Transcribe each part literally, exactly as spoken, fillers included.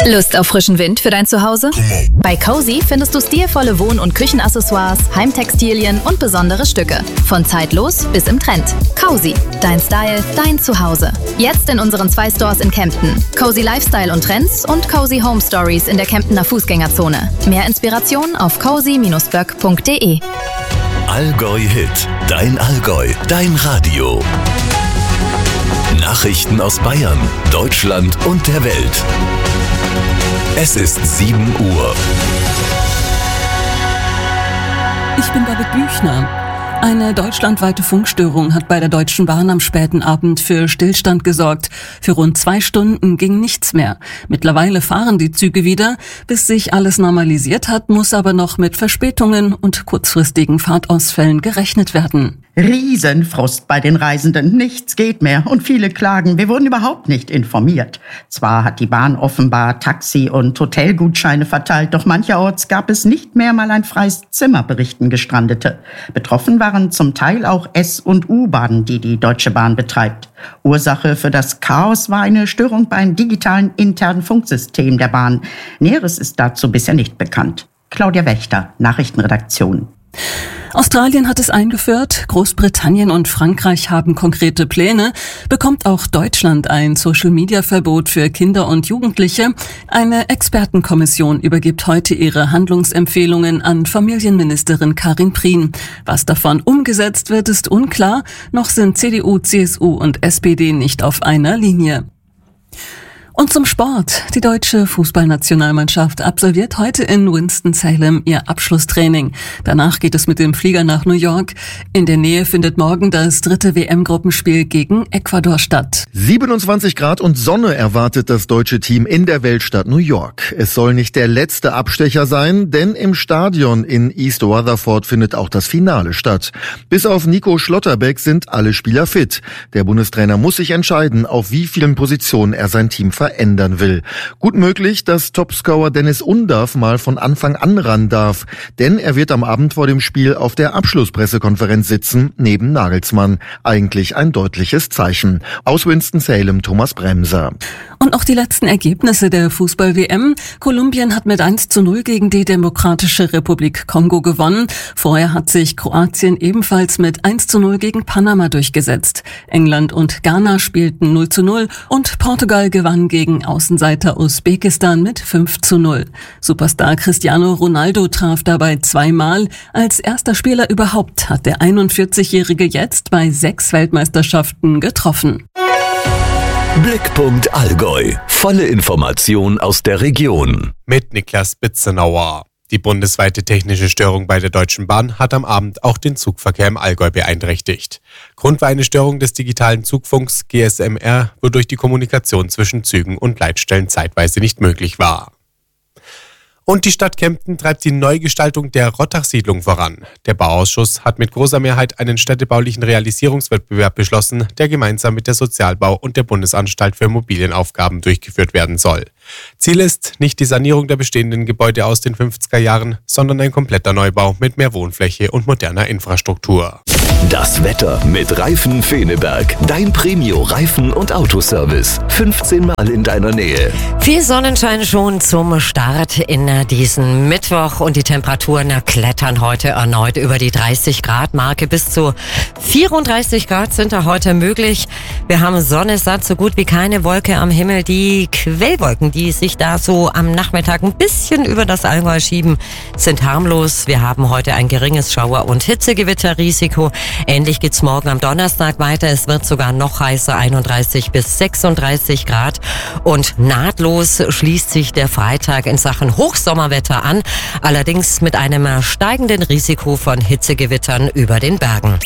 Lust auf frischen Wind für dein Zuhause? Bei Cozy findest du stilvolle Wohn- und Küchenaccessoires, Heimtextilien und besondere Stücke. Von zeitlos bis im Trend. Cozy, dein Style, dein Zuhause. Jetzt in unseren zwei Stores in Kempten. Cozy Lifestyle und Trends und Cozy Home Stories in der Kemptener Fußgängerzone. Mehr Inspiration auf cozy Bindestrich böck Punkt de. Allgäu Hit, dein Allgäu, dein Radio. Nachrichten aus Bayern, Deutschland und der Welt. Es ist sieben Uhr. Ich bin David Büchner. Eine deutschlandweite Funkstörung hat bei der Deutschen Bahn am späten Abend für Stillstand gesorgt. Für rund zwei Stunden ging nichts mehr. Mittlerweile fahren die Züge wieder. Bis sich alles normalisiert hat, muss aber noch mit Verspätungen und kurzfristigen Fahrtausfällen gerechnet werden. Riesenfrust bei den Reisenden. Nichts geht mehr und viele klagen, wir wurden überhaupt nicht informiert. Zwar hat die Bahn offenbar Taxi- und Hotelgutscheine verteilt, doch mancherorts gab es nicht mehr mal ein freies Zimmer, berichten Gestrandete. Betroffen waren zum Teil auch S- und U-Bahnen, die die Deutsche Bahn betreibt. Ursache für das Chaos war eine Störung beim digitalen internen Funksystem der Bahn. Näheres ist dazu bisher nicht bekannt. Claudia Wächter, Nachrichtenredaktion. Australien hat es eingeführt, Großbritannien und Frankreich haben konkrete Pläne. Bekommt auch Deutschland ein Social-Media-Verbot für Kinder und Jugendliche? Eine Expertenkommission übergibt heute ihre Handlungsempfehlungen an Familienministerin Karin Prien. Was davon umgesetzt wird, ist unklar. Noch sind C D U, C S U und S P D nicht auf einer Linie. Und zum Sport. Die deutsche Fußballnationalmannschaft absolviert heute in Winston-Salem ihr Abschlusstraining. Danach geht es mit dem Flieger nach New York. In der Nähe findet morgen das dritte W M-Gruppenspiel gegen Ecuador statt. siebenundzwanzig Grad und Sonne erwartet das deutsche Team in der Weltstadt New York. Es soll nicht der letzte Abstecher sein, denn im Stadion in East Rutherford findet auch das Finale statt. Bis auf Nico Schlotterbeck sind alle Spieler fit. Der Bundestrainer muss sich entscheiden, auf wie vielen Positionen er sein Team verändert. ändern will. Gut möglich, dass Topscorer Dennis Undav mal von Anfang an ran darf, denn er wird am Abend vor dem Spiel auf der Abschlusspressekonferenz sitzen, neben Nagelsmann. Eigentlich ein deutliches Zeichen. Aus Winston-Salem, Thomas Bremser. Und auch die letzten Ergebnisse der Fußball-W M. Kolumbien hat mit eins zu null gegen die Demokratische Republik Kongo gewonnen. Vorher hat sich Kroatien ebenfalls mit eins zu null gegen Panama durchgesetzt. England und Ghana spielten null zu null und Portugal gewann gegen Außenseiter Usbekistan mit fünf zu null. Superstar Cristiano Ronaldo traf dabei zweimal. Als erster Spieler überhaupt hat der einundvierzigjährige jetzt bei sechs Weltmeisterschaften getroffen. Blickpunkt Allgäu. Volle Information aus der Region. Mit Niklas Bitzenauer. Die bundesweite technische Störung bei der Deutschen Bahn hat am Abend auch den Zugverkehr im Allgäu beeinträchtigt. Grund war eine Störung des digitalen Zugfunks G S M R, wodurch die Kommunikation zwischen Zügen und Leitstellen zeitweise nicht möglich war. Und die Stadt Kempten treibt die Neugestaltung der Rottach-Siedlung voran. Der Bauausschuss hat mit großer Mehrheit einen städtebaulichen Realisierungswettbewerb beschlossen, der gemeinsam mit der Sozialbau und der Bundesanstalt für Immobilienaufgaben durchgeführt werden soll. Ziel ist nicht die Sanierung der bestehenden Gebäude aus den fünfziger Jahren, sondern ein kompletter Neubau mit mehr Wohnfläche und moderner Infrastruktur. Das Wetter mit Reifen Feneberg. Dein Premio-Reifen- und Autoservice. fünfzehn Mal in deiner Nähe. Viel Sonnenschein schon zum Start in diesen Mittwoch und die Temperaturen klettern heute erneut über die dreißig Grad Marke. Bis zu vierunddreißig Grad sind da heute möglich. Wir haben Sonne satt, so gut wie keine Wolke am Himmel. Die Quellwolken, die sich da so am Nachmittag ein bisschen über das Allgäu schieben, sind harmlos. Wir haben heute ein geringes Schauer- und Hitzegewitterrisiko. Ähnlich geht's morgen am Donnerstag weiter. Es wird sogar noch heißer, einunddreißig bis sechsunddreißig Grad. Und nahtlos schließt sich der Freitag in Sachen Hochsommerwetter an. Allerdings mit einem steigenden Risiko von Hitzegewittern über den Bergen.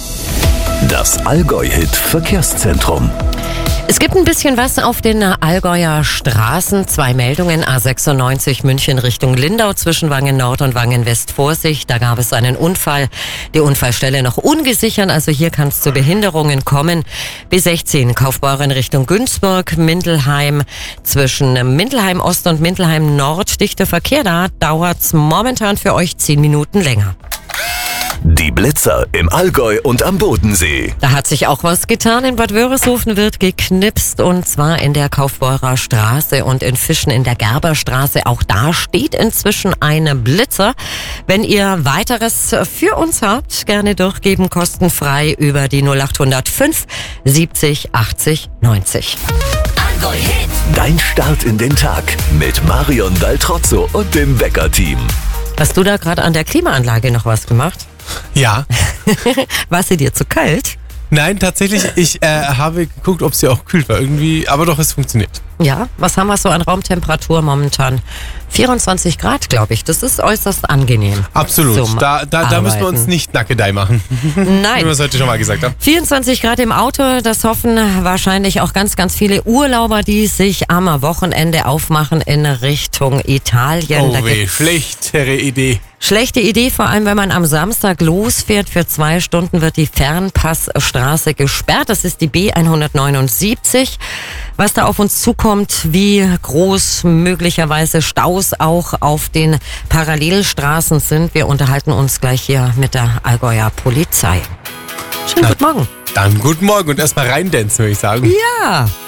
Das Allgäu-Hit Verkehrszentrum. Es gibt ein bisschen was auf den Allgäuer Straßen. Zwei Meldungen. A sechsundneunzig München Richtung Lindau zwischen Wangen Nord und Wangen West. Vorsicht, da gab es einen Unfall. Die Unfallstelle noch ungesichert, also hier kann es zu Behinderungen kommen. B sechzehn Kaufbeuren Richtung Günzburg, Mindelheim. Zwischen Mindelheim Ost und Mindelheim Nord dichter Verkehr. Da dauert es momentan für euch zehn Minuten länger. Die Blitzer im Allgäu und am Bodensee. Da hat sich auch was getan. In Bad Wörishofen wird geknipst und zwar in der Kaufbeurer Straße und in Fischen in der Gerberstraße. Auch da steht inzwischen ein Blitzer. Wenn ihr weiteres für uns habt, gerne durchgeben, kostenfrei über die null acht null fünf siebzig achtzig neunzig. Dein Start in den Tag mit Marion Daltrozzo und dem Wecker-Team. Hast du da gerade an der Klimaanlage noch was gemacht? Ja. War sie dir zu kalt? Nein, tatsächlich, ich äh, habe geguckt, ob sie auch kühlt war irgendwie, aber doch, es funktioniert. Ja, was haben wir so an Raumtemperatur momentan? vierundzwanzig Grad, glaube ich. Das ist äußerst angenehm. Absolut. Da, da, da müssen wir uns nicht Nackedei machen. Nein. Wie wir es heute schon mal gesagt haben. vierundzwanzig Grad im Auto, das hoffen wahrscheinlich auch ganz, ganz viele Urlauber, die sich am Wochenende aufmachen in Richtung Italien. Oh da weh, schlechtere Idee. Schlechte Idee, vor allem wenn man am Samstag losfährt. Für zwei Stunden wird die Fernpassstraße gesperrt. Das ist die B hundertneunundsiebzig. Was da auf uns zukommt, wie groß möglicherweise Staus auch auf den Parallelstraßen sind. Wir unterhalten uns gleich hier mit der Allgäuer Polizei. Schönen Na, guten Morgen. Dann guten Morgen und erstmal reindancen, würde ich sagen. Ja.